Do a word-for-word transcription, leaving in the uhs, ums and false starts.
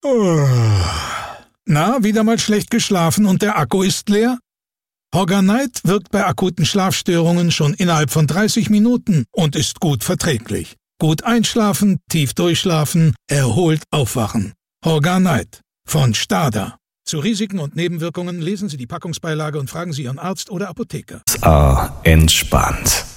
Na, wieder mal schlecht geschlafen und der Akku ist leer? Horganite wirkt bei akuten Schlafstörungen schon innerhalb von dreißig Minuten und ist gut verträglich. Gut einschlafen, tief durchschlafen, erholt aufwachen. Horganite von Stada. Zu Risiken und Nebenwirkungen lesen Sie die Packungsbeilage und fragen Sie Ihren Arzt oder Apotheker. Ah, entspannt.